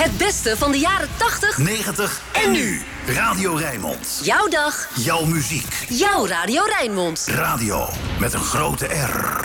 Het beste van de jaren 80, 90 en nu. Radio Rijnmond. Jouw dag, Jouw muziek. jouw Radio Rijnmond. Radio met een grote R.